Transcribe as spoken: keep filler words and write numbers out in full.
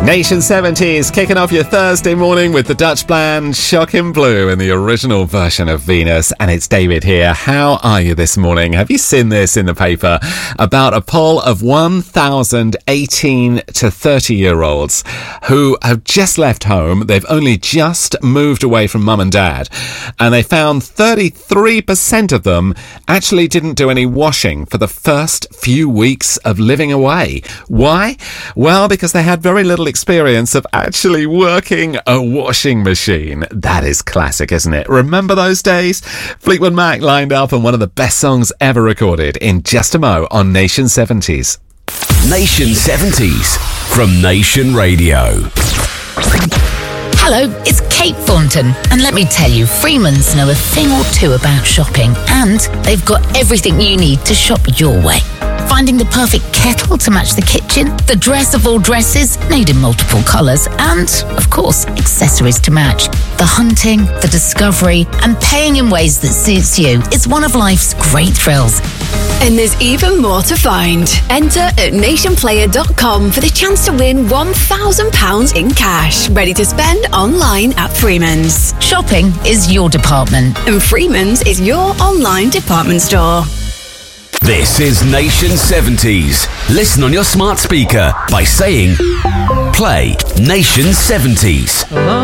Nation seventies, kicking off your Thursday morning with the Dutch band Shocking Blue in the original version of Venus. And it's David here. How are you this morning? Have you seen this in the paper about a poll of one thousand eighteen to thirty year olds who have just left home? They've only just moved away from mum and dad, and they found thirty-three percent of them actually didn't do any washing for the first few weeks of living away. Why? Well, because they had very little experience of actually working a washing machine. That is classic, isn't it? Remember those days? Fleetwood Mac lined up on one of the best songs ever recorded in just a mo on Nation seventies. Nation seventies from Nation Radio. Hello, it's Kate Thornton, and let me tell you, Freeman's know a thing or two about shopping, and they've got everything you need to shop your way. Finding the perfect kettle to match the kitchen, the dress of all dresses, made in multiple colours, and, of course, accessories to match. The hunting, the discovery, and paying in ways that suits you is one of life's great thrills. And there's even more to find. Enter at nation player dot com for the chance to win one thousand pounds in cash, ready to spend online at Freeman's. Shopping is your department, and Freeman's is your online department store. This is Nation seventies. Listen on your smart speaker by saying, play Nation seventies.